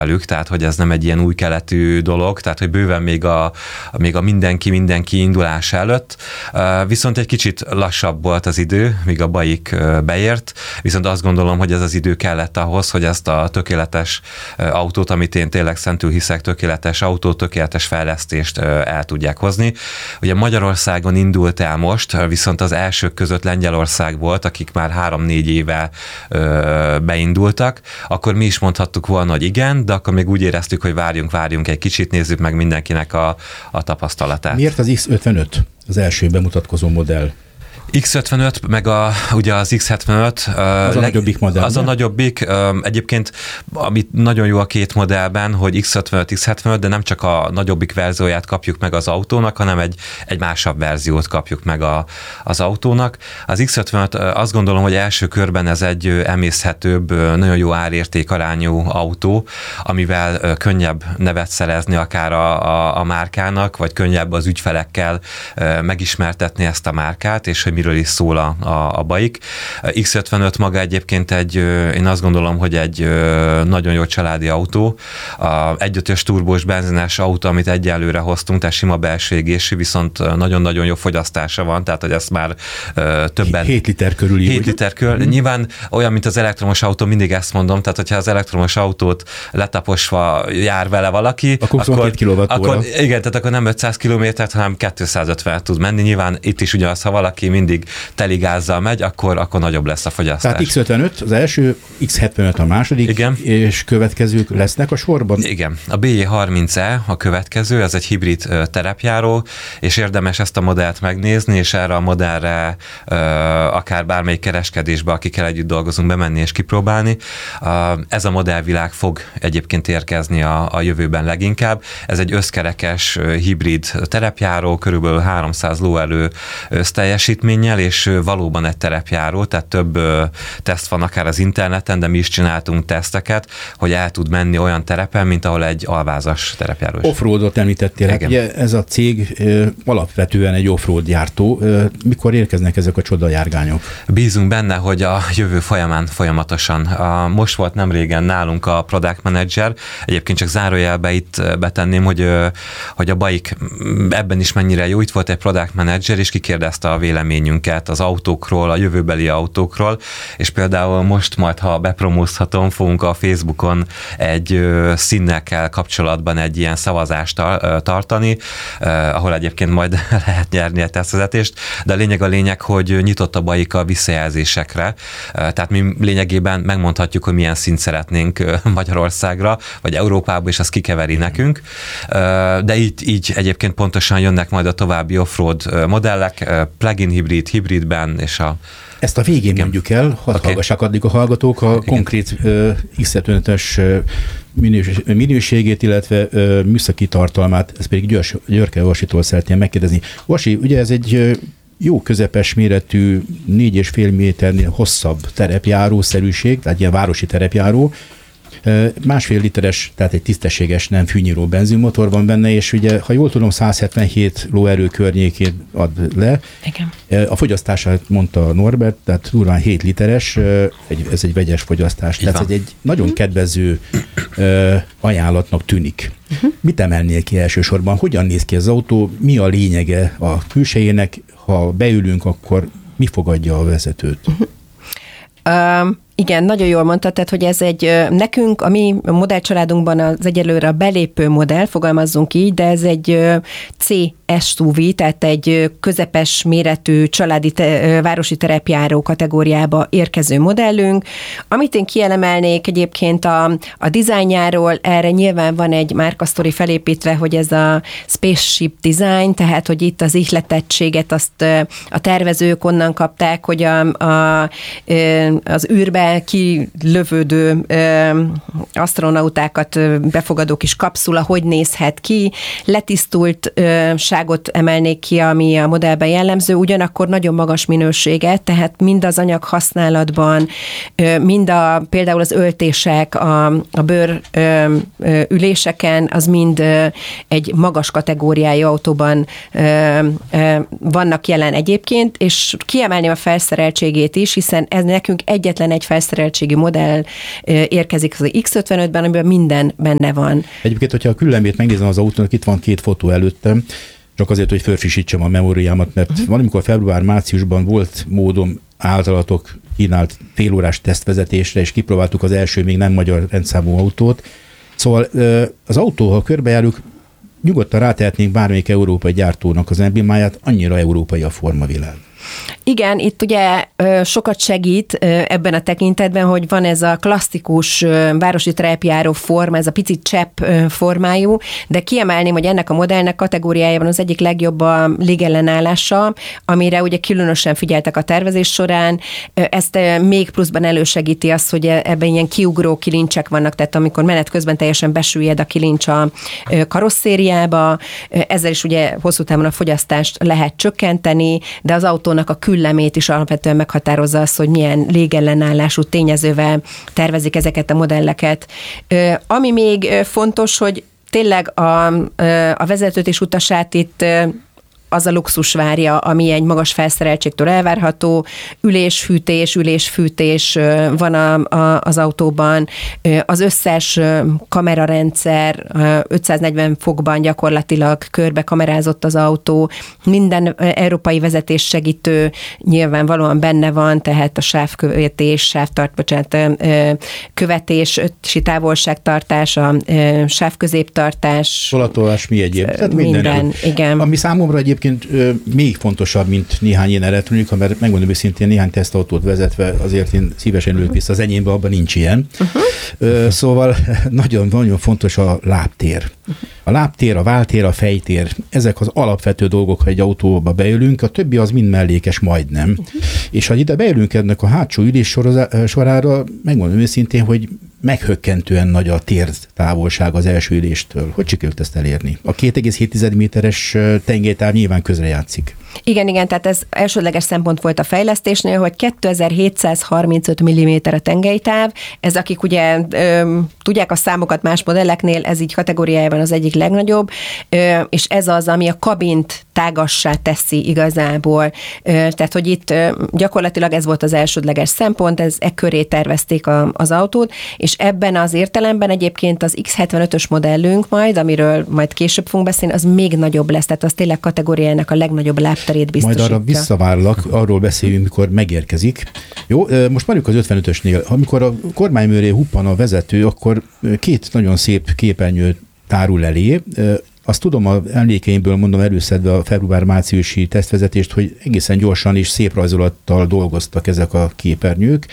velük, tehát hogy ez nem egy ilyen új keletű dolog, tehát hogy bőven még a mindenki indulás előtt, viszont egy kicsit lassabb volt az idő, míg a BAIK beért, viszont azt gondolom, hogy ez az idő kellett ahhoz, hogy ezt a tökéletes autót, amit én tényleg szentül hiszek, tökéletes autót, tökéletes fejlesztést el tudják hozni. Ugye Magyarországon indult el most, viszont az elsők között Lengyelország volt, akik már 3-4 éve beindultak, akkor mi is mondhattuk volna, hogy igen, de akkor még úgy éreztük, hogy várjunk egy kicsit, nézzük meg mindenkinek a tapasztalatát. Miért az X55 az első bemutatkozó modell? X55, meg ugye az X75. Az a nagyobbik modell. Az a nagyobbik. Egyébként, amit nagyon jó a két modellben, hogy X55, X75, de nem csak a nagyobbik verzióját kapjuk meg az autónak, hanem egy másabb verziót kapjuk meg az autónak. Az X55 azt gondolom, hogy első körben ez egy emészhetőbb, nagyon jó árérték-arányú autó, amivel könnyebb nevet szerezni akár a márkának, vagy könnyebb az ügyfelekkel megismertetni ezt a márkát, és hogy miről is szól a BAIK. X55 maga egyébként én azt gondolom, hogy egy nagyon jó családi autó. 1.5-ös turbós benzines autó, amit egyelőre hoztunk, tehát sima belső égésű, viszont nagyon-nagyon jó fogyasztása van, tehát hogy ezt már többen... 7 liter körül. 7 liter körül. Nyilván olyan, mint az elektromos autó, mindig ezt mondom, tehát hogyha az elektromos autót letaposva jár vele valaki, akkor igen, tehát akkor nem 500 kilométert, hanem 250 tud menni. Nyilván itt is ugyanaz, ha valaki mindig teligázzal megy, akkor nagyobb lesz a fogyasztás. Tehát X55 az első, X75 a második, igen. És következők lesznek a sorban? Igen. A BJ30E a következő, ez egy hibrid terepjáró, és érdemes ezt a modellt megnézni, és erre a modellre akár bármelyik kereskedésbe, akikkel együtt dolgozunk, bemenni és kipróbálni. Ez a modellvilág fog egyébként érkezni a jövőben leginkább. Ez egy összkerekes hibrid terepjáró, körülbelül 300 lóerő teljesítménnyel, és valóban egy terepjáró, tehát több teszt van akár az interneten, de mi is csináltunk teszteket, hogy el tud menni olyan terepen, mint ahol egy alvázas terepjáró is. Offroadot említettél, hát ugye ez a cég alapvetően egy offroad gyártó. Mikor érkeznek ezek a csodajárgányok? Bízunk benne, hogy a jövő folyamán folyamatosan. Most volt nemrégen nálunk a Product Manager, egyébként csak zárójelbe itt betenném, hogy a BAIK ebben is mennyire jó. Itt volt egy Product Manager, és kikérdezte a véleményünket az autókról, a jövőbeli autókról, és például most majd, ha bepromózhatom, fogunk a Facebookon egy színekkel kapcsolatban egy ilyen szavazást tartani, ahol egyébként majd lehet nyerni a tesztvezetést, de a lényeg, hogy nyitott a BAIK a visszajelzésekre, tehát mi lényegében megmondhatjuk, hogy milyen színt szeretnénk Magyarországra, vagy Európába, és az kikeveri nekünk, de így egyébként pontosan jönnek majd a további offroad modellek, plug-in hibridben, és ezt a végén mondjuk el, hallgassák addig a hallgatók a konkrét X75-ös minőségét, illetve műszaki tartalmát, ezt pedig Györke Vasitól szeretném megkérdezni. Vasi, ugye ez egy jó közepes méretű, 4,5 méternél hosszabb terepjárószerűség, tehát ilyen városi terepjáró, 1,5 literes, tehát egy tisztességes, nem fűnyíró benzinmotor van benne, és ugye, ha jól tudom, 177 lóerő környékén ad le. Igen. A fogyasztását mondta Norbert, tehát durván 7 literes, ez egy vegyes fogyasztás. Tehát ez egy nagyon kedvező ajánlatnak tűnik. Mit emelnél ki elsősorban? Hogyan néz ki az autó? Mi a lényege a külsejének? Ha beülünk, akkor mi fogadja a vezetőt? Igen, nagyon jól mondtad, tehát, hogy ez nekünk, a mi modellcsaládunkban az egyelőre a belépő modell, fogalmazzunk így, de ez egy C-SUV, tehát egy közepes méretű családi városi terepjáró kategóriába érkező modellünk. Amit én kielemelnék egyébként a dizájnjáról, erre nyilván van egy márkasztori felépítve, hogy ez a spaceship design, tehát, hogy itt az ihletettséget azt a tervezők onnan kapták, hogy az űrbe kilövődő asztronautákat befogadó kis kapszula hogy nézhet ki, letisztultságot emelnék ki, ami a modellben jellemző, ugyanakkor nagyon magas minőséget, tehát mind az anyag használatban, mind például az öltések, a bőr üléseken, az mind egy magas kategóriájú autóban vannak jelen egyébként, és kiemelném a felszereltségét is, hiszen ez nekünk egyetlen egy felszereltség felszereltségi modell érkezik az X55-ben, amiben minden benne van. Egyébként, hogyha a küllemét megnézem az autónak, itt van 2 fotó előttem, csak azért, hogy felfrissítsem a memóriámat, mert valamikor február-márciusban volt módom általatok kínált félórás tesztvezetésre, és kipróbáltuk az első még nem magyar rendszámú autót. Szóval az autó, ha körbejárjuk, nyugodtan rátehetnénk bármelyik európai gyártónak az emblémáját, annyira európai a formavilág. Igen, itt ugye sokat segít ebben a tekintetben, hogy van ez a klasszikus városi terepjáró forma, ez a picit csepp formájú, de kiemelném, hogy ennek a modellnek kategóriájában az egyik legjobb a légellenállása, amire ugye különösen figyeltek a tervezés során. Ezt még pluszban elősegíti azt, hogy ebben ilyen kiugró kilincsek vannak, tehát amikor menet közben teljesen besüllyed a kilincs a karosszériába, ezzel is ugye hosszú távon a fogyasztást lehet csökkenteni, de az autónak a küllemét is alapvetően meghatározza az, hogy milyen légellenállású tényezővel tervezik ezeket a modelleket. Ami még fontos, hogy tényleg a vezetőt és utasát itt az a luxus várja, ami egy magas felszereltségtől elvárható, ülésfűtés van az autóban, az összes kamerarendszer 540 fokban gyakorlatilag körbe kamerázott az autó, minden európai vezetés segítő nyilvánvalóan benne van, tehát a követési távolságtartás, a sávközéptartás. Tolatolás, mi egyéb. Tehát minden, igen. Ami számomra egyébként még fontosabb, mint néhány ilyen elektronika, mert megmondom őszintén, néhány tesztautót vezetve azért én szívesen ülök vissza az enyémbe, abban nincs ilyen. Szóval nagyon-nagyon fontos a lábtér. A lábtér, a váltér, a fejtér, ezek az alapvető dolgok, ha egy autóba beülünk, a többi az mind mellékes, majdnem. És ha ide beülünk ennek a hátsó ülés sorára, megmondom őszintén, hogy meghökkentően nagy a tértávolság az első üléstől. Hogy sikerült ezt elérni? A 2,7 méteres tengelytáv nyilván közrejátszik. Igen, tehát ez elsődleges szempont volt a fejlesztésnél, hogy 2735 mm a tengelytáv, ez akik ugye tudják a számokat más modelleknél, ez így kategóriájában az egyik legnagyobb, és ez az, ami a kabint tágassá teszi igazából. Tehát, hogy itt gyakorlatilag ez volt az elsődleges szempont, ez köré tervezték az autót, és ebben az értelemben egyébként az X75-ös modellünk majd, amiről majd később fogunk beszélni, az még nagyobb lesz, tehát az tényleg kategóriájának a legnagyobb lábterét biztosítja. Majd arra visszavárlak, arról beszéljünk, mikor megérkezik. Jó, most maradjunk az 55-ösnél. Amikor a kormány mögé huppan a vezető, akkor 2 nagyon szép képernyő tárul elé. Azt tudom, az emlékeimből mondom előszedve a február-márciusi tesztvezetést, hogy egészen gyorsan és szép rajzolattal dolgoztak ezek a képernyők.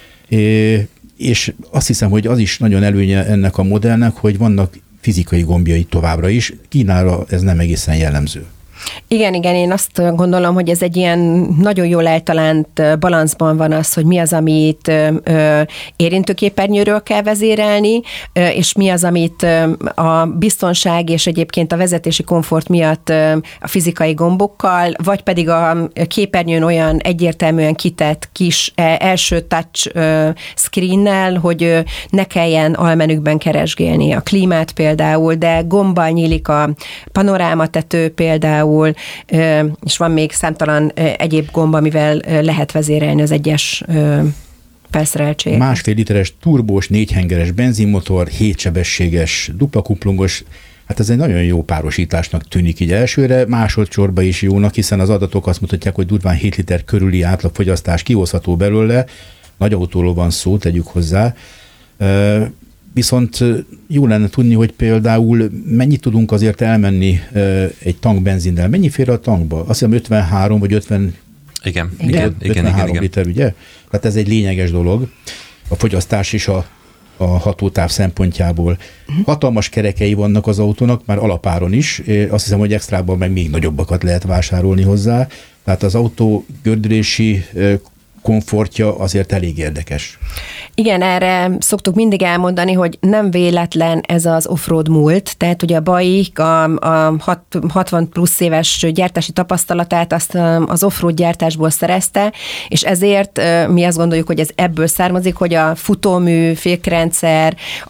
És azt hiszem, hogy az is nagyon előnye ennek a modellnek, hogy vannak fizikai gombjai továbbra is. Kínára ez nem egészen jellemző. Igen, én azt gondolom, hogy ez egy ilyen nagyon jól eltalált balanszban van az, hogy mi az, amit érintőképernyőről kell vezérelni, és mi az, amit a biztonság és egyébként a vezetési komfort miatt a fizikai gombokkal, vagy pedig a képernyőn olyan egyértelműen kitett kis első touch screennel, hogy ne kelljen almenükben keresgélni a klímát például, de gombbal nyílik a panorámatető például, és van még számtalan egyéb gomb, amivel lehet vezérelni az egyes felszereltség. 1,5 literes turbós, 4 hengeres benzinmotor, 7 sebességes, dupla kuplungos, hát ez egy nagyon jó párosításnak tűnik így elsőre, másodszorban is jónak, hiszen az adatok azt mutatják, hogy durván 7 liter körüli átlagfogyasztás kihozható belőle, nagy autóról van szó, tegyük hozzá. Viszont jó lenne tudni, hogy például mennyit tudunk azért elmenni egy tankbenzinnel. Mennyi fér a tankba? Azt hiszem 53 vagy 50 Igen. 53 liter, ugye? Tehát ez egy lényeges dolog. A fogyasztás is a hatótáv szempontjából. Hatalmas kerekei vannak az autónak, már alapáron is. Azt hiszem, hogy extrában meg még nagyobbakat lehet vásárolni hozzá. Tehát az autó gördülési komfortja azért elég érdekes. Igen, erre szoktuk mindig elmondani, hogy nem véletlen ez az offroad múlt, tehát ugye a BAIK a 60 plusz éves gyártási tapasztalatát azt az offroad gyártásból szerezte, és ezért mi azt gondoljuk, hogy ez ebből származik, hogy a futómű, fékrendszer az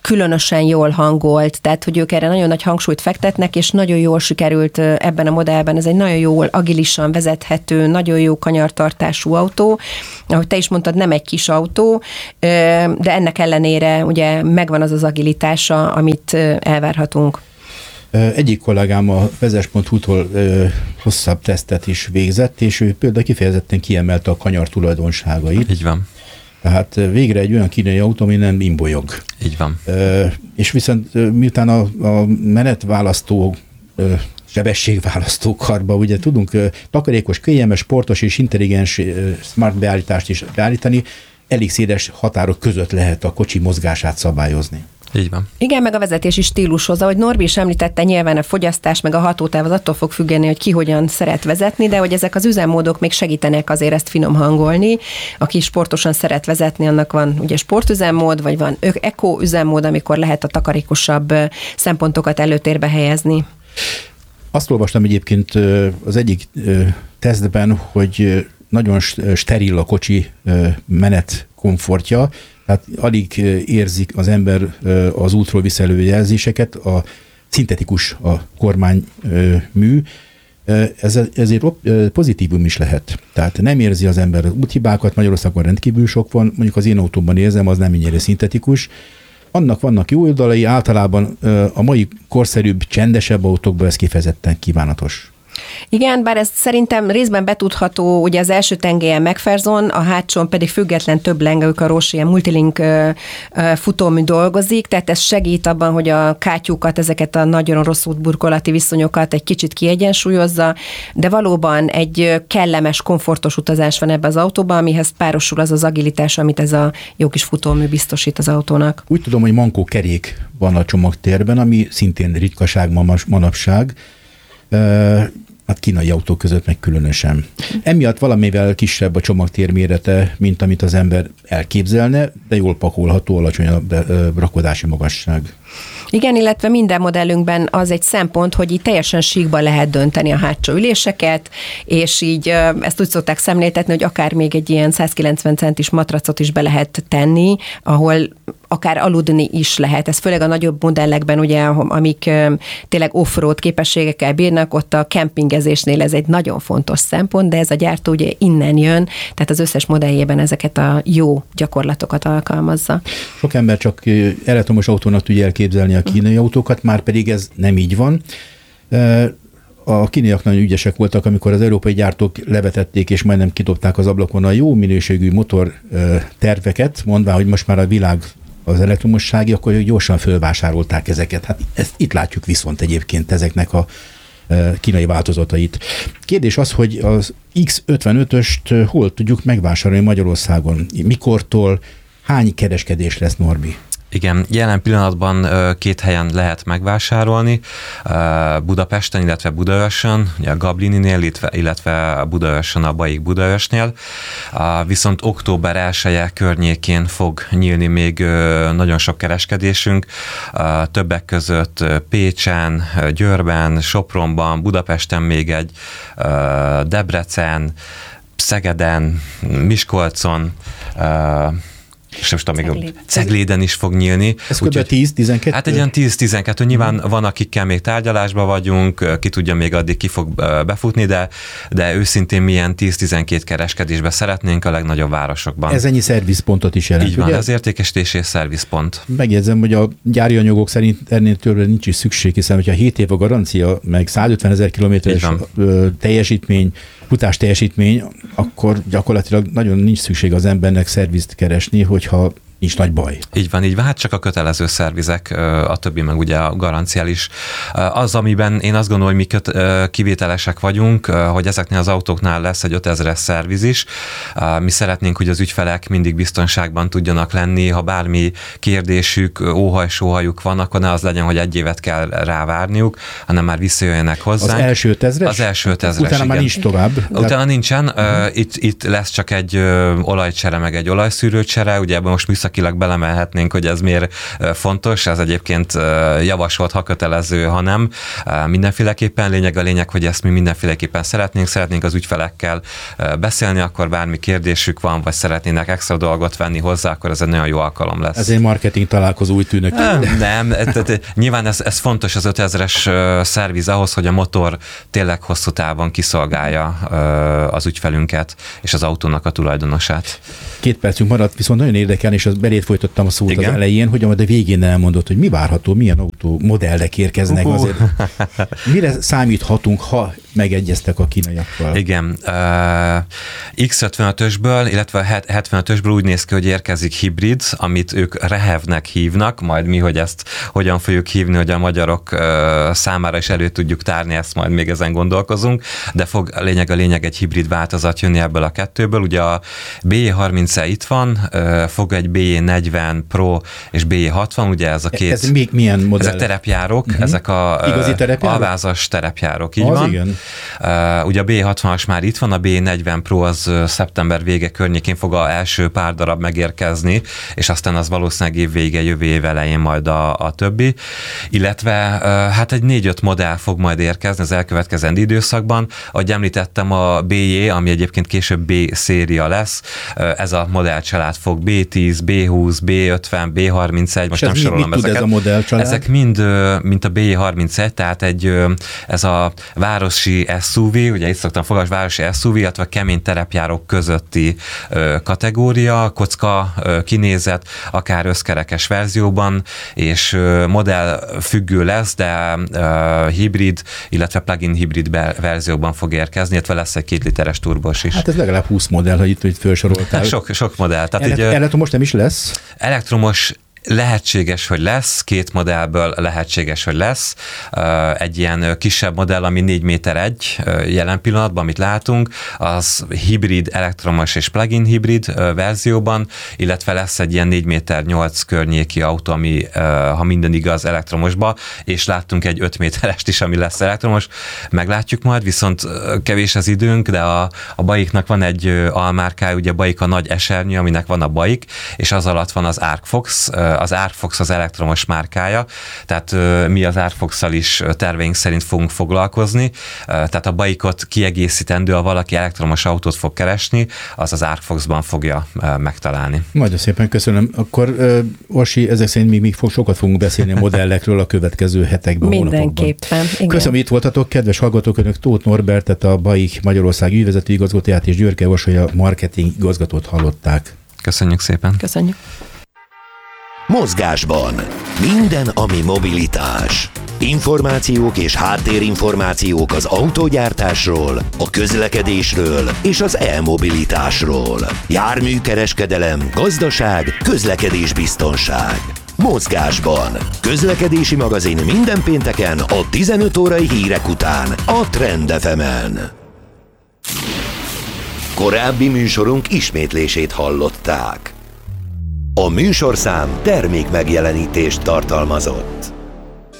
különösen jól hangolt, tehát hogy ők erre nagyon nagy hangsúlyt fektetnek, és nagyon jól sikerült ebben a modellben. Ez egy nagyon jól, agilisan vezethető, nagyon jó kanyartartású autó. Ahogy te is mondtad, nem egy kis autó, de ennek ellenére ugye megvan az agilitása, amit elvárhatunk. Egyik kollégám a vezes.hu-tól hosszabb tesztet is végzett, és ő például kifejezetten kiemelte a kanyar tulajdonságait. Így van. Tehát végre egy olyan kínai autó, ami nem imbolyog. Így van. És viszont miután a menetválasztó, sebességválasztó karba, ugye tudunk takarékos, kényelmes, sportos és intelligens smart beállítást is beállítani, elég széles határok között lehet a kocsi mozgását szabályozni. Így van. Igen, meg a vezetési stílushoz, ahogy Norbi is említette, nyilván a fogyasztás, meg a hatótáv az attól fog függeni, hogy ki hogyan szeret vezetni, de hogy ezek az üzemmódok még segítenek azért ezt finom hangolni. Aki sportosan szeret vezetni, annak van ugye sportüzemmód, vagy van eko üzemmód, amikor lehet a takarékosabb szempontokat előtérbe helyezni. Azt olvastam egyébként az egyik tesztben, hogy nagyon steril a kocsi menet komfortja, tehát alig érzik az ember az útról visszaelő jelzéseket, a szintetikus a kormánymű, ezért pozitívum is lehet. Tehát nem érzi az ember az úthibákat, Magyarországon rendkívül sok van, mondjuk az én autóban érzem, az nem ennyire szintetikus. Annak vannak jó oldalai, általában a mai korszerűbb, csendesebb autókban ez kifejezetten kívánatos. Igen, bár ez szerintem részben betudható, ugye az első tengelyen McPherson, a hátsón pedig független több lengők, a Roche ilyen multilink futómű dolgozik, tehát ez segít abban, hogy a kátyúkat, ezeket a nagyon rossz útburkolati viszonyokat egy kicsit kiegyensúlyozza, de valóban egy kellemes, komfortos utazás van ebbe az autóban, amihez párosul az agilitás, amit ez a jó kis futómű biztosít az autónak. Úgy tudom, hogy mankó kerék van a csomagtérben, ami szintén ritkaság manapság. Hát kínai autók között meg különösen. Emiatt valamivel kisebb a csomagtér mérete, mint amit az ember elképzelne, de jól pakolható, alacsony a rakodási magasság. Igen, illetve minden modellünkben az egy szempont, hogy így teljesen síkban lehet dönteni a hátsó üléseket, és így ezt úgy szokták szemléltetni, hogy akár még egy ilyen 190 centis matracot is be lehet tenni, ahol akár aludni is lehet. Ez főleg a nagyobb modellekben, ugye, amik tényleg off-road képességekkel bírnak, ott a kempingezésnél ez egy nagyon fontos szempont, de ez a gyártó ugye innen jön, tehát az összes modelljében ezeket a jó gyakorlatokat alkalmazza. Sok ember csak elektromos autónak tudja elképzelni a kínai autókat, már pedig ez nem így van. A kínaiak nagyon ügyesek voltak, amikor az európai gyártók levetették, és majdnem kidobták az ablakon a jó minőségű motor terveket, mondván, hogy most már a világ az elektromossági, akkor ők gyorsan fölvásárolták ezeket. Hát itt látjuk viszont egyébként ezeknek a kínai változatait. Kérdés az, hogy az X55-öst hol tudjuk megvásárolni Magyarországon? Mikortól? Hány kereskedés lesz, Norbi? Igen, jelen pillanatban 2 helyen lehet megvásárolni, Budapesten, illetve Budaörsön, a Gablininél, illetve Budaörsön a BAIK Budaörsnél. Viszont október 1-e környékén fog nyílni még nagyon sok kereskedésünk, többek között Pécsen, Győrben, Sopronban, Budapesten még egy, Debrecen, Szegeden, Miskolcon, és most még Cegléden is fog nyílni. Ez kb. 10-12? Hát egy olyan 10-12, nyilván van, akikkel még tárgyalásban vagyunk, ki tudja, még addig ki fog befutni, de őszintén milyen 10-12 kereskedésbe szeretnénk a legnagyobb városokban. Ez ennyi szervizpontot is jelent, így van, ugye? Ez értékesítés és szervizpont. Megjegyzem, hogy a gyári anyagok szerint ennél többre nincs is szükség, hiszen hogyha 7 év a garancia, meg 150 000 kilométeres teljesítmény, futás teljesítmény, akkor gyakorlatilag nagyon nincs szükség az embernek szervizt keresni, hogyha nincs nagy baj. Így van, hát csak a kötelező szervizek, a többi meg ugye a garanciális. Az, amiben én azt gondolom, hogy mi kivételesek vagyunk, hogy ezeknél az autóknál lesz egy 5000-es szerviz is. Mi szeretnénk, hogy az ügyfelek mindig biztonságban tudjanak lenni, ha bármi kérdésük, óhaj-sóhajuk van, akkor ne az legyen, hogy 1 évet kell rávárniuk, hanem már visszajöjjenek hozzánk. Az első 5000-es? Az első 5000-es, utána igen. Már nincs tovább. Utána nincsen. Itt lesz csak egy olajcsere, meg egy olajszűrőcsere, ugye ebben most műszaki műszakilag belemelhetnénk, hogy ez miért fontos, ez egyébként javasolt, ha kötelező, ha nem. Mindenféleképpen a lényeg, hogy ezt mi mindenféleképpen szeretnénk az ügyfelekkel beszélni, akkor bármi kérdésük van, vagy szeretnének extra dolgot venni hozzá, akkor ez egy nagyon jó alkalom lesz. Ez egy marketing találkozó, úgy tűnik. Nem, nyilván ez fontos az 5000-es szerviz ahhoz, hogy a motor tényleg hosszú távon kiszolgálja az ügyfelünket és az autónak a tulajdonosát. 2 percünk maradt, viszont nagyon érdekelni, és belét folytattam a szót az elején, hogy majd a végén elmondott, hogy mi várható, milyen autó modellek érkeznek azért. Mire számíthatunk, ha megegyeztek a kínaiakkal? Igen. X55-ösből, illetve 75-ösből úgy néz ki, hogy érkezik hibrid, amit ők REHEV-nek hívnak, majd mi, hogy ezt hogyan fogjuk hívni, hogy a magyarok számára is elő tudjuk tárni, ezt majd még ezen gondolkozunk, de fog a lényeg egy hibrid változat jönni ebből a kettőből. Ugye a BJ30 itt van, fog egy BJ40 Pro és BJ60, ugye ez a két... Ez még milyen modell? Ezek terepjárók, ezek a alvázas terepjárók, így az van. Igen. Ugye a B60-as már itt van, a B40 Pro az szeptember vége környékén fog az első pár darab megérkezni, és aztán az valószínűleg év vége, jövő év elején majd a többi. Illetve hát egy 4-5 modell fog majd érkezni az elkövetkezendő időszakban. Ahogy említettem, a BJ, ami egyébként később B-széria lesz, ez a modellcsalád fog B10, B20, B50, B31, most nem sorolom ezeket. Ez a modellcsalád? Ezek mind, mint a B31, tehát ez a városi SUV, ugye itt szoktam fogalmazni, városi SUV, illetve kemény terepjárók közötti kategória, kocka kinézet, akár összkerekes verzióban, és modell függő lesz, de hibrid, illetve plug-in hibrid verzióban fog érkezni, illetve lesz egy 2 literes turbos is. Hát ez legalább 20 modell, hogy itt felsoroltál. Sok modell. Tehát elektromos nem is lesz? Elektromos lehetséges, hogy lesz, 2 modellből lehetséges, hogy lesz. Egy ilyen kisebb modell, ami 4 méter 1 jelen pillanatban, amit látunk, az hibrid, elektromos és plug-in hibrid verzióban, illetve lesz egy ilyen 4 méter 8 környéki autó, ami, ha minden igaz, elektromosba, és láttunk egy 5 méterest is, ami lesz elektromos. Meglátjuk majd, viszont kevés az időnk, de a BAIK-nak van egy almárkája, ugye BAIK a nagy esernyő, aminek van a BAIK, és az alatt van az Arcfox. Az Arcfox az elektromos márkája, tehát mi az Arcfox-szal is terveink szerint fogunk foglalkozni, tehát a BAIK-ot kiegészítendő, ha valaki elektromos autót fog keresni, az az Arcfox-ban fogja megtalálni. Nagyon szépen köszönöm. Akkor Orsi, ezek szerint még sokat fogunk beszélni a modellekről a következő hetekben, mindenképpen. Hónapokban. Köszönöm, hogy itt voltatok, kedves hallgatók, önök Tóth Norbertet, a BAIK Magyarország ügyvezető igazgatóját és Györke Orsolya a marketing igazgatót hallották. Köszönjük szépen. Köszönjük. Mozgásban. Minden, ami mobilitás. Információk és háttérinformációk az autógyártásról, a közlekedésről és az e-mobilitásról. Járműkereskedelem, gazdaság, közlekedésbiztonság. Mozgásban. Közlekedési magazin minden pénteken a 15 órai hírek után a Trend FM-en. Korábbi műsorunk ismétlését hallották. A műsorszám termékmegjelenítést tartalmazott.